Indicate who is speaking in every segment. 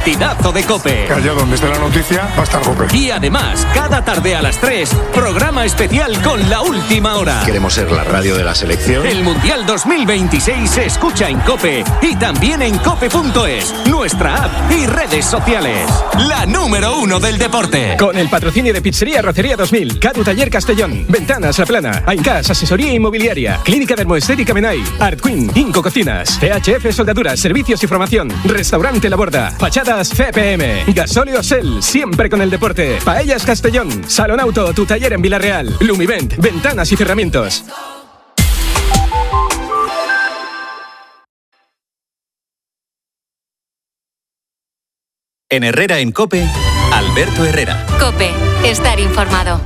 Speaker 1: partidazo de COPE.
Speaker 2: Allá donde esté la noticia, va a estar COPE.
Speaker 1: Y además, cada tarde a las 3, programa especial con La Última Hora.
Speaker 3: Queremos ser la radio de la selección.
Speaker 1: El Mundial 2026 se escucha en COPE y también en cope.es, nuestra app y redes sociales. La número 1 del deporte.
Speaker 4: Con el patrocinio de Pizzería Rocería 2000, Cadu Taller Castellón, Ventanas La Plana, Aincas Asesoría Inmobiliaria, Clínica Dermoestética Menai, Art Queen, Inco Cocinas, CHF Soldaduras, Servicios y Formación, Restaurante La Borda, Fachadas CPM, Gasóleo Sel, siempre con el deporte, Paellas Castellón, Salón Auto, tu taller en Villarreal, Lumivent, Ventanas y Cerramientos.
Speaker 1: En Herrera en COPE, Alberto Herrera.
Speaker 5: COPE, estar informado.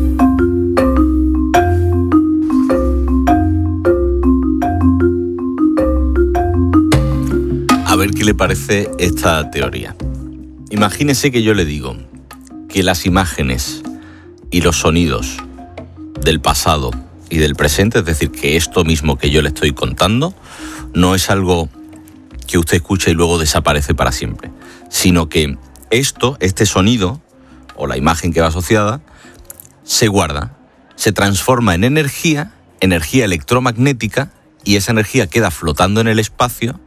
Speaker 6: A ver qué le parece esta teoría. Imagínese que yo le digo que las imágenes y los sonidos del pasado y del presente, es decir, que esto mismo que yo le estoy contando, no es algo que usted escucha y luego desaparece para siempre, sino que este sonido o la imagen que va asociada, se guarda, se transforma en energía electromagnética, y esa energía queda flotando en el espacio,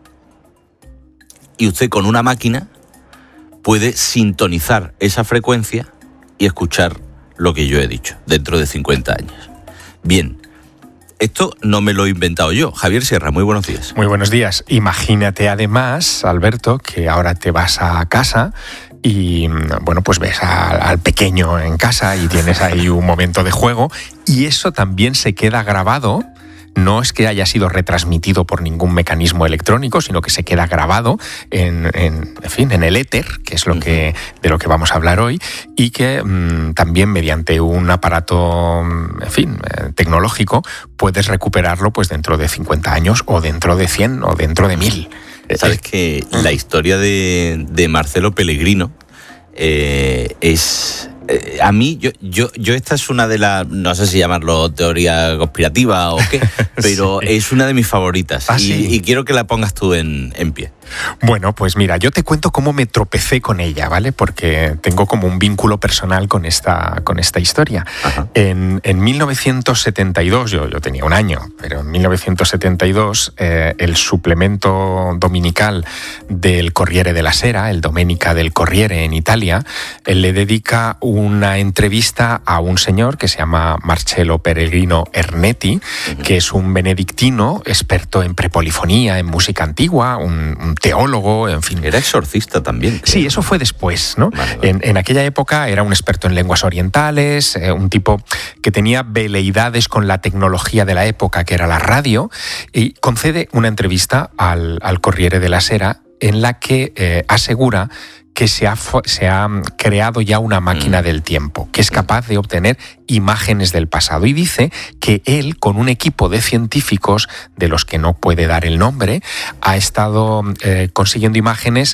Speaker 6: y usted con una máquina puede sintonizar esa frecuencia y escuchar lo que yo he dicho dentro de 50 años. Bien, esto no me lo he inventado yo. Javier Sierra, muy buenos días.
Speaker 7: Muy buenos días. Imagínate además, Alberto, que ahora te vas a casa y, bueno, pues ves al pequeño en casa y tienes ahí un momento de juego, y eso también se queda grabado. No es que haya sido retransmitido por ningún mecanismo electrónico, sino que se queda grabado en el éter, que es de lo que vamos a hablar hoy, y que también mediante un aparato, tecnológico, puedes recuperarlo pues dentro de 50 años o dentro de 100 o dentro de 1000.
Speaker 6: ¿Sabes que la historia de Marcelo Pellegrino es... a mí, yo esta es una de las, no sé si llamarlo teoría conspirativa o qué, pero sí, es una de mis favoritas. Y quiero que la pongas tú en pie.
Speaker 7: Bueno, pues mira, yo te cuento cómo me tropecé con ella, ¿vale? Porque tengo como un vínculo personal con esta historia. En 1972, yo tenía un año, pero en 1972 el suplemento dominical del Corriere della Sera, el Domenica del Corriere en Italia, le dedica una entrevista a un señor que se llama Marcello Pellegrino Ernetti, que es un benedictino experto en prepolifonía, en música antigua, un teólogo, en fin.
Speaker 6: Era exorcista también.
Speaker 7: Sí, eso fue después, ¿no? Vale. En aquella época era un experto en lenguas orientales, un tipo que tenía veleidades con la tecnología de la época, que era la radio, y concede una entrevista al Corriere della Sera en la que asegura que se ha creado ya una máquina del tiempo, que es capaz de obtener imágenes del pasado. Y dice que él, con un equipo de científicos, de los que no puede dar el nombre, ha estado consiguiendo imágenes,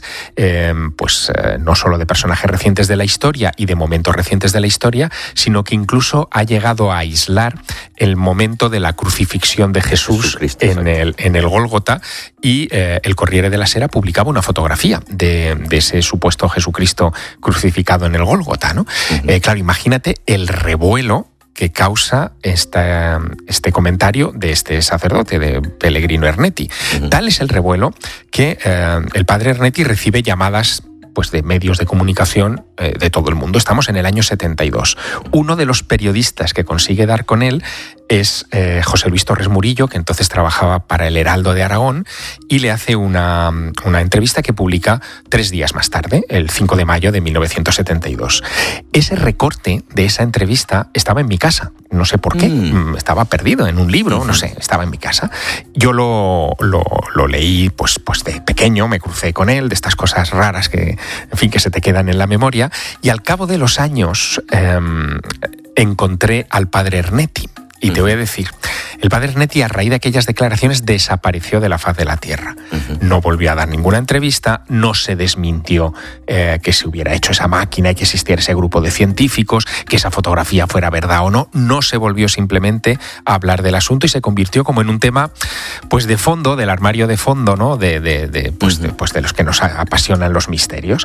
Speaker 7: no solo de personajes recientes de la historia y de momentos recientes de la historia, sino que incluso ha llegado a aislar el momento de la crucifixión de Jesús en el Gólgota, y el Corriere della Sera publicaba una fotografía de ese supuesto Jesucristo crucificado en el Gólgota, ¿no? Claro, imagínate el revuelo que causa este comentario de este sacerdote, de Pellegrino Ernetti. Tal es el revuelo que el padre Ernetti recibe llamadas pues de medios de comunicación de todo el mundo. Estamos en el año 72. Uno de los periodistas que consigue dar con él es José Luis Torres Murillo, que entonces trabajaba para El Heraldo de Aragón, y le hace una entrevista que publica 3 días más tarde, el 5 de mayo de 1972. Ese recorte de esa entrevista estaba en mi casa. No sé por qué. Estaba perdido en un libro, no sé, estaba en mi casa. Yo lo leí pues de pequeño, me crucé con él, de estas cosas raras que se te quedan en la memoria, y al cabo de los años encontré al padre Ernetti. Y te voy a decir, el padre Ernetti, a raíz de aquellas declaraciones, desapareció de la faz de la tierra. No volvió a dar ninguna entrevista, no se desmintió que se hubiera hecho esa máquina y que existiera ese grupo de científicos, que esa fotografía fuera verdad o no. No se volvió simplemente a hablar del asunto y se convirtió como en un tema pues de fondo, del armario de fondo, ¿no? De los que nos apasionan los misterios.